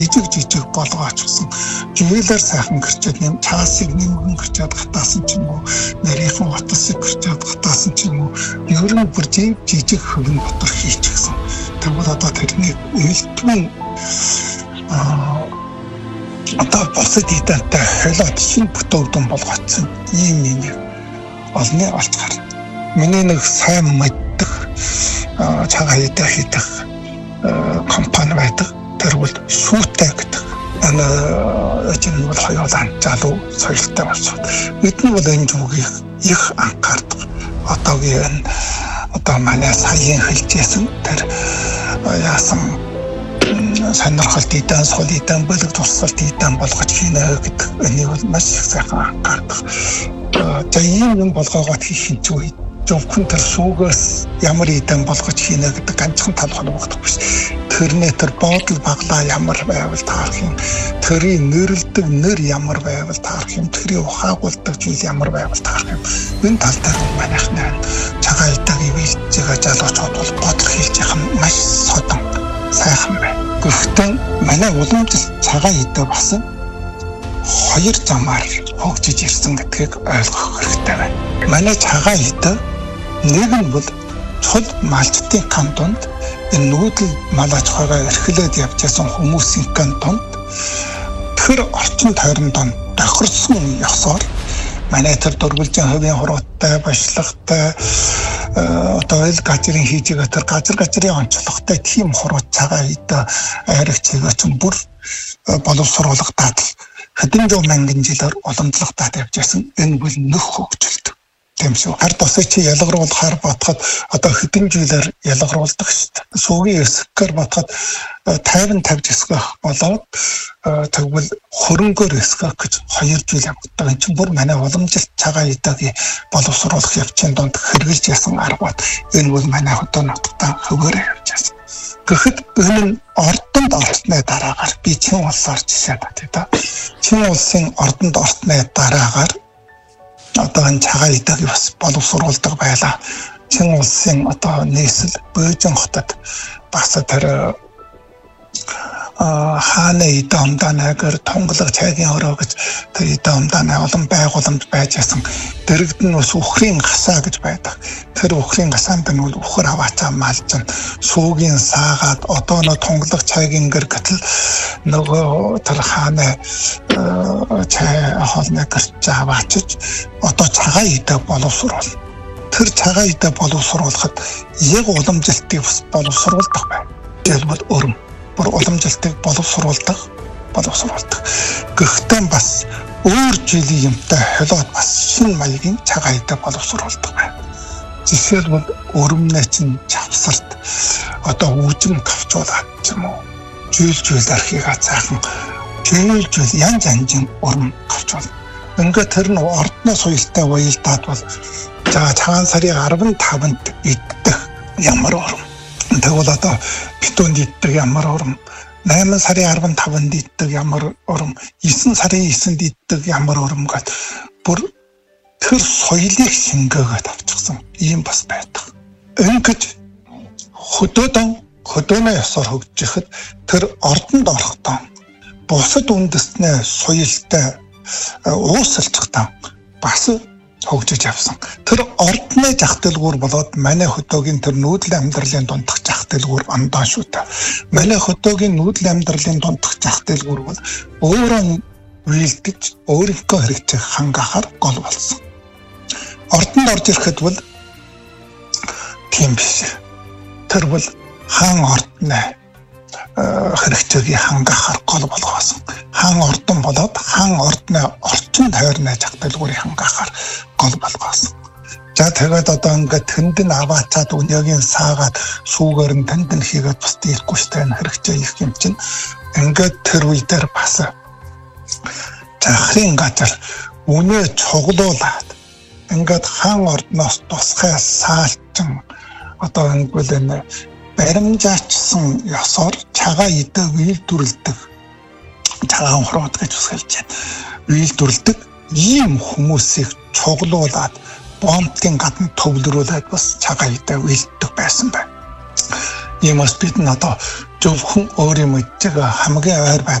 жижиг болгооч гэсэн жийлэр сайхан гэрчээд нэм цаасыг нэмгэн гэрчээд гатаасан ч юм уу нарийнхан готосыг гэрчээд гатаасан ч юм уу ер нь бүр жижиг хөвгөн дотор хийчихсэн. Тэгвэл одоо тэрний элтмэн одоо босод идэнтэй холиод шин бүтөөдөн болгоцсон ийм олны олж гарна. Миний нэг сайн мэддэг цагаан хийдэх компани байдаг. Тэрвэл шүүтэй гэдэг. Энэ бол хоёулаа залуу соёлтой болсон. Эдний бол энэ зүгийг их анхаардаг. Одоогийн одоо манай саяын хэлжсэн тэр яасан сонирхолт идэв, сул идэв, бэлэг тусалт идэв болгож хийнэ гэдэг энийг бол маш их сайхан анхаардаг. За ийм юм болгоогоод хийх нь зүг. Зөвхөн тэр шүүгээс ямар идэв болгож хийнэ гэдэг ганцхан талхал багтдаг биш. Тэрний тэр бодол баглаа ямар байвал таарах юм. Тэрийн нэрэлдэг нэр ямар байвал таарах юм. Тэрийн ухаагуулдаг зүйл ямар байвал таарах юм. Энэ тал дээр манайхны цагаан идэг ивэлцэгээ залуучууд бол бодлого хийж явах нь маш содон сайхан байна. Гэхдээ манай уламжлалт цагаан идэг бас хоёр замаар хөгжиж ирсэн гэдгийг ойлгох хэрэгтэй байна. Манай цагаан идэг нэг нь бол цул малчтын кантонд энэ нүүдэл мал аж ахуйгаа эрхлээд явж байсан хүмүүсийн кантонд тэр орчин тойронд тохирсон ёсоор манай тэр дургуулжин хувийн хурууттай башлахтай одоо ил газрын хийж байгаа тэр газрын онцлогтой тийм хуруут цагаан идэг айрагчгаа ч бүр боловсруулах дадал хэдэн зуун мянган жилээр уламжлалтад явж байсан энэ бол нөх хөгжилт тийм шүү. Хард усыг чи ялгаруулахаар батхад одоо хэдэн жилээр ялгаруулдаг шүү дээ. Сүүгийн эсгээр батхад 50 жисгэх болоод тэгвэл хөрөнгөөр эсгэх гэж 2 жил явагддаг. Энэ чинь бүр манай уламжлалт цагаан идэг боловсруулах явцын донд хэрэгжилж ясан арга бат. Энэ бол манай хотоо нутгатаа хөвөөрөө явж байсан. Гэхэд энэ нь ордонд орсны дараагаар би чин улсаар жишээ татъя. Чин улсын ордонд орсны дараагаар одоо энэ цагаан идэг бас боловсруулдаг байлаа. Чин улсын одоо нийслэл Бөөжин хотод бас тэр хааны идэг амдаанаар тонголог цайгийн өрөө гэж тэр идэг амдаанаа олон байгууламж байж байсан. Дэрэгд нь бас үхрийн гасаа гэж байдаг. Тэр үхрийн гасаанд нь бол үхэр аваачаа малчин сүүгийн саагаад одоо нөө тонголог цайгийн гэр гэтэл нөгөө тэр хааны цай хоолны гэрч аваачиж одоо цагаан идэг боловсруулна. Тэр цагаан идэг боловсруулахад яг уламжлалтыг бас боловсруулдаг байна. Тэр бол өрөм бүр уламжлалтыг боловсруулдаг. Гэхдээ бас өөр жилийн юмтай холиод бас шинэ маягийн цагаан идэг боловсруулдаг байна. Жишээлбэл өрөмнөө чинь чавсарт одоо үжим тавчуулаад ч юм уу жийл архигаа цаахан жийл янз янзын өрөм тавчуул. Ингээд тэр нь ордны соёлтой уялдаад бол за цагаан сарын 15-нд идэх ямар өрөм. Тэгвэл одоо битүүнд иддэг ямар өрөм, 8 сарын 15-нд иддэг ямар өрөм, 9 сарын 9-нд иддэг ямар өрөм гэд бүр тэр соёлыг шингээгээд авчихсан ийм бас байдаг. Ингэж хөдөөний ёсоор хөгжихэд тэр ордонд орохдоо бусад үндэстний соёлтой уусалцахтаа бас хөгжиж явсан. Тэр ордны зах дэлгүүр болоод манай хөдөөгийн тэр нүүдэл амьдралын дундах зах дэлгүүр ондоо шүү дээ. Манай хөдөөгийн нүүдэл амьдралын дундах зах дэлгүүр бол өөрөө үйлдэж өөрийнхөө хэрэгцээг хангахаар гол болсон. Ордонд орж ирэхэд бол тийм биш. Тэр бол хаан ордны хэрэгцээг хангахаар гол болгоосон. Хаан ордон болоод хаан ордны орчин тойрны зах дэлгүүрийг хангахаар гол болгоосон. За тэгээд одоо ингээд тэнд нь аваачаад өнөөгийн саагаад сүүгээр нь тэнд нь хийгээд бас дийхгүй штэ энэ хэрэгцээ их юм чинь ингээд тэр үе дээр бас захрын газар үнэ цуглуулад ингээд хаан ордноос тусгай саалчин одоо ингээд энэ баримжаачсан ёсоор цагаан идэг үйлдвэрлэдэг цагаан хуруут гэж үсгэлж байна. Үйлдвэрлэдэг ийм хүмүүсийг цуглуулад бомбын гадна төвлөрүүлээд бас цагаан идэг үйлддэг байсан байна. Иймээс бид нь одоо зөвхөн өөрийн мэддэг хамгийн ойр